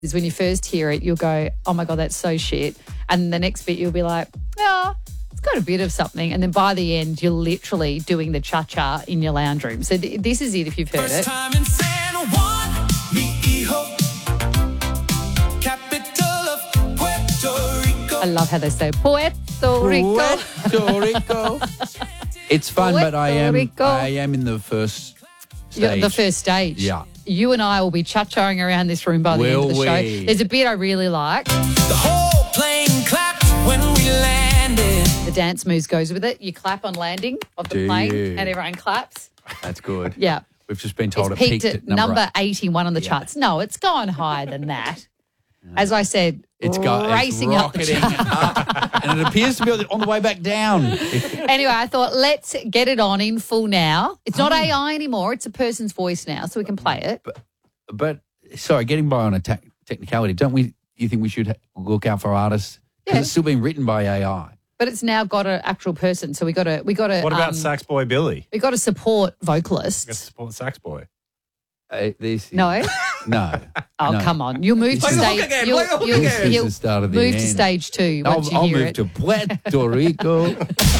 is when you first hear it, you'll go, oh my God, that's so shit. And the next bit you'll be like, oh, it's got a bit of something. And then by the end, you're literally doing the cha-cha in your lounge room. So this is it if you've heard it. Time in San Juan, mi hijo, capital of Puerto Rico. I love how they say Puerto Rico. Puerto Rico. It's fun, but I am in the first stage. The first stage. Yeah. You and I will be cha-chaing around this room by the end of the show. There's a bit I really like. The whole plane clapped when we landed. The dance moves goes with it. You clap on landing of the plane and everyone claps. That's good. Yeah. We've just been told It's it peaked at number 81 on the charts. No, it's gone higher than that. As I said, it's racing up the chart. And it appears to be on the way back down. Anyway, I thought, let's get it on in full now. It's not AI anymore. It's a person's voice now, so we can play it. But sorry, getting by on a technicality, you think we should look out for artists? Because it's still being written by AI. But it's now got an actual person, so we got to. What about Sax Boy Billy? We got to support vocalists. Let's support Sax Boy. No. No. Oh, come on. You'll move to stage. This is the start of the move end. to stage 2 once I'll you hear move it. to Puerto Rico.